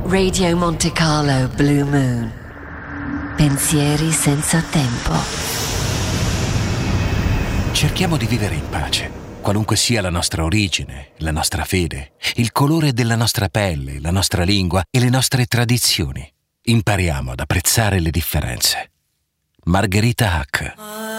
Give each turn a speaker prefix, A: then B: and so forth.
A: Radio Monte Carlo Blue Moon. Pensieri senza tempo.
B: Cerchiamo di vivere in pace, qualunque sia la nostra origine, la nostra fede, il colore della nostra pelle, la nostra lingua e le nostre tradizioni. Impariamo ad apprezzare le differenze. Margherita Hack.